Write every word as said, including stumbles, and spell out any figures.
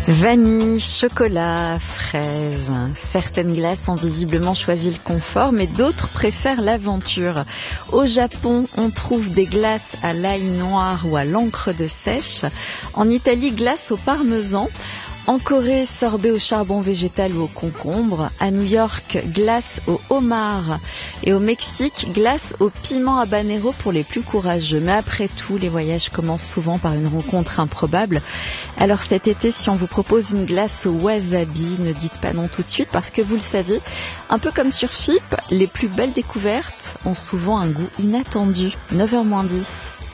Vanille, chocolat, fraises. Certaines glaces ont visiblement choisi le confort, mais d'autres préfèrent l'aventure. Au Japon, on trouve des glaces à l'ail noir ou à l'encre de sèche. En Italie, glace au parmesan. En Corée, sorbet au charbon végétal ou au concombre. À New York, glace au homard. Et au Mexique, glace au piment habanero pour les plus courageux. Mais après tout, les voyages commencent souvent par une rencontre improbable. Alors cet été, si on vous propose une glace au wasabi, ne dites pas non tout de suite parce que vous le savez, un peu comme sur F I P, les plus belles découvertes ont souvent un goût inattendu. neuf heures moins dix.